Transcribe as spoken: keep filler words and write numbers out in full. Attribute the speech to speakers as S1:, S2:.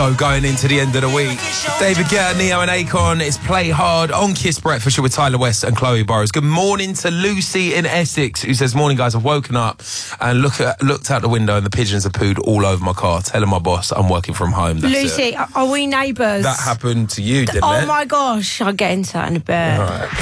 S1: Oh, going into the end of the week. David Guetta, Neo and Akon. It's Play Hard on Kiss Breakfast with Tyler West and Chloe Burrows. Good morning to Lucy in Essex, who says, morning guys, I've woken up and look at, looked out the window and the pigeons have pooed all over my car, telling my boss I'm working from home. That's
S2: Lucy,
S1: it.
S2: are we neighbours?
S1: That happened to you, didn't
S2: oh
S1: it?
S2: Oh my gosh, I'll get into that in a bit.
S1: All right.